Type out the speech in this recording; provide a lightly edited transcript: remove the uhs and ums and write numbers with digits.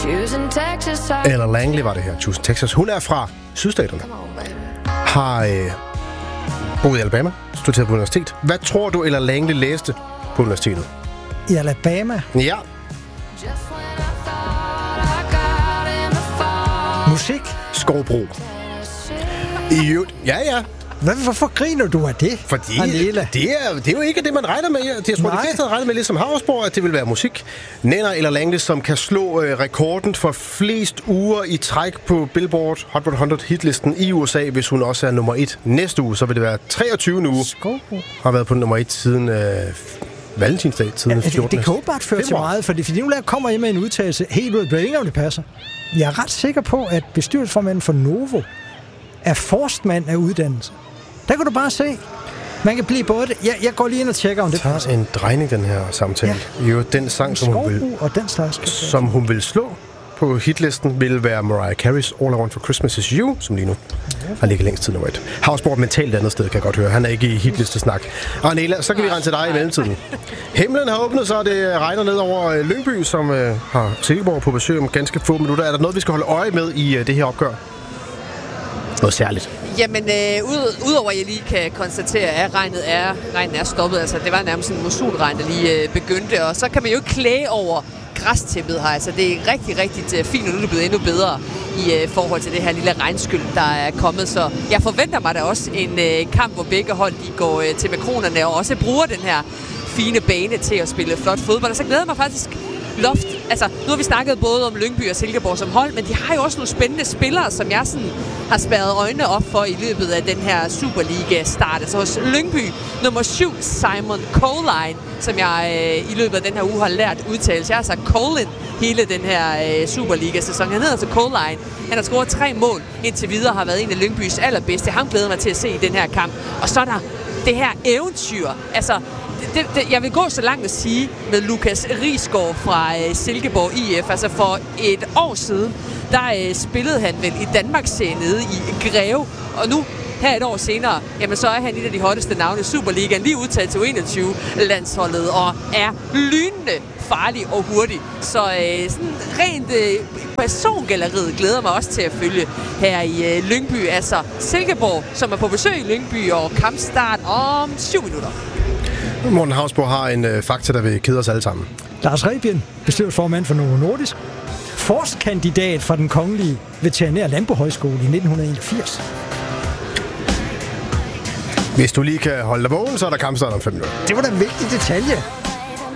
Eller Langley var det her, Houston, Texas. Hun er fra sydstaterne. Har boet i Alabama, studeret på universitet. Hvad tror du, eller Langley læste på universitetet? I Alabama? Ja. Musik? Skovbro. Ja. Hvorfor griner du af det? Fordi det er jo ikke det, man regner med. Jeg tror, de fleste regner med, ligesom Havsborg, at det vil være musik. Nenner eller Langley, som kan slå rekorden for flest uger i træk på Billboard Hot 100 hitlisten i USA, hvis hun også er nummer 1 næste uge. Så vil det være 23. uge. Skovbro. Har været på nummer 1 siden Valentinsdag, siden 14. Det kan åbenbart føre til meget, fordi nu kommer jeg med en udtalelse helt ud af det, ikke om det passer. Jeg er ret sikker på, at bestyrelsesformanden for Novo er forstmand af uddannelse. Der kan du bare se. Man kan blive både det. Jeg går lige ind og tjekker, om det passer. En drejning, den her samtale. Ja. Jo, den sang, som hun vil slå på hitlisten, vil være Mariah Carey's All I Want for Christmas Is You, som lige nu har ligget længst tid nummer 1. Havsborg mentalt andet sted, kan jeg godt høre. Han er ikke i hitlistesnak. Og Nela, så kan vi rende til dig i mellemtiden. Himlen har åbnet, så det regner ned over Lyngby, som har Silkeborg på besøg om ganske få minutter. Er der noget, vi skal holde øje med i det her opgør? Noget særligt? Jamen, udover at jeg lige kan konstatere, at regnen er stoppet. Altså, det var nærmest en monsunregn, der lige begyndte. Og så kan man jo ikke klage over græstæppet her. Altså, det er rigtig, rigtig fint, og nu er det blevet endnu bedre i forhold til det her lille regnskyld, der er kommet. Så jeg forventer mig da også en kamp, hvor begge hold de går til makronerne og også bruger den her fine bane til at spille flot fodbold. Og så glæder mig faktisk loft. Altså, nu har vi snakket både om Lyngby og Silkeborg som hold, men de har jo også nogle spændende spillere, som jeg sådan har spærret øjnene op for i løbet af den her Superliga-start. Altså hos Lyngby, nummer 7, Simon Coline, som jeg i løbet af den her uge har lært udtales. Jeg har sagt Colin hele den her Superliga-sæson. Han hedder altså Coline. Han har scoret 3 mål indtil videre, har været en af Lyngbys allerbedste. Han glæder mig til at se i den her kamp. Og så er der det her eventyr. Altså, jeg vil gå så langt at sige med Lukas Risgaard fra Silkeborg IF. Altså for et år siden, der spillede han vel i Danmarksserien nede i Greve. Og nu, her et år senere, jamen så er han et af de hotteste navne i Superligaen. Lige udtaget til 21-landsholdet og er lynende farlig og hurtig. Så sådan rent persongalleriet glæder mig også til at følge her i Lyngby. Altså Silkeborg, som er på besøg i Lyngby, og kampstart om 7 minutter. Morten Havsborg har en fakta, der vil kede os alle sammen. Lars Rebien, bestyrelsesformand for Novo Nordisk, forstkandidat fra den kongelige veterinær Landbohøjskole i 1981. Hvis du lige kan holde dig vågen, så er der kampstart om 5 minutter. Det var da en vigtig detalje.